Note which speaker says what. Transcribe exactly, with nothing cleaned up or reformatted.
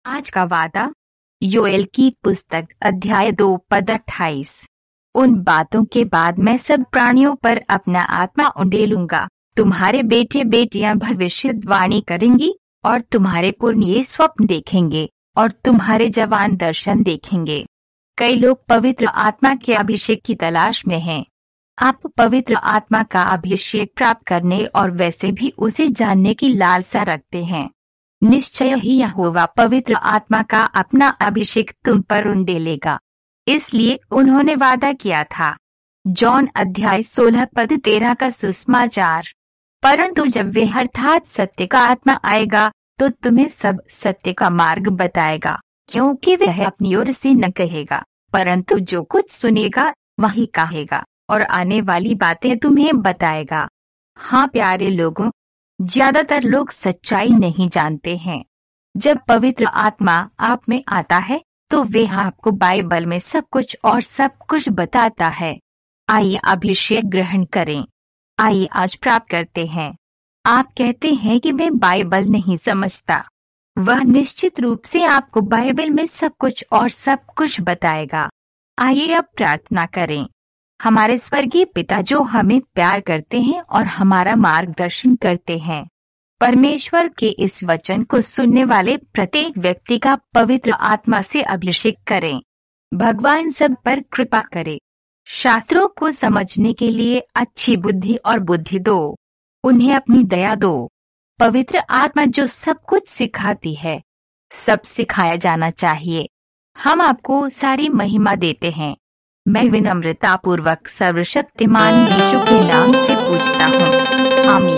Speaker 1: आज का वादा। योएल की पुस्तक अध्याय दो पद अट्ठाईस। उन बातों के बाद मैं सब प्राणियों पर अपना आत्मा उंडेलूंगा। तुम्हारे बेटे बेटियां भविष्यवाणी करेंगी और तुम्हारे पुरनिये स्वप्न देखेंगे और तुम्हारे जवान दर्शन देखेंगे। कई लोग पवित्र आत्मा के अभिषेक की तलाश में हैं। आप पवित्र आत्मा का अभिषेक प्राप्त करने और वैसे भी उसे जानने की लालसा रखते हैं। निश्चय ही यहोवा पवित्र आत्मा का अपना अभिषेक तुम पर उंडेलेगा। इसलिए उन्होंने वादा किया था। जॉन अध्याय सोलह पद तेरह का सुसमाचार। परंतु जब वे अर्थात सत्य का आत्मा आएगा तो तुम्हें सब सत्य का मार्ग बताएगा, क्योंकि वह अपनी ओर से न कहेगा, परंतु जो कुछ सुनेगा वही कहेगा और आने वाली बातें तुम्हें बताएगा। हाँ प्यारे लोगों, ज्यादातर लोग सच्चाई नहीं जानते हैं। जब पवित्र आत्मा आप में आता है तो वह आपको बाइबल में सब कुछ और सब कुछ बताता है। आइए अभिषेक ग्रहण करें। आइए आज प्राप्त करते हैं। आप कहते हैं कि मैं बाइबल नहीं समझता। वह निश्चित रूप से आपको बाइबल में सब कुछ और सब कुछ बताएगा। आइए अब प्रार्थना करें। हमारे स्वर्गीय पिता जो हमें प्यार करते हैं और हमारा मार्गदर्शन करते हैं, परमेश्वर के इस वचन को सुनने वाले प्रत्येक व्यक्ति का पवित्र आत्मा से अभिषेक करें। भगवान सब पर कृपा करे। शास्त्रों को समझने के लिए अच्छी बुद्धि और बुद्धि दो। उन्हें अपनी दया दो। पवित्र आत्मा जो सब कुछ सिखाती है, सब सिखाया जाना चाहिए। हम आपको सारी महिमा देते हैं। मैं विनम्रतापूर्वक सर्वशक्तिमान यीशु के नाम से पूछता हूँ, आमीन।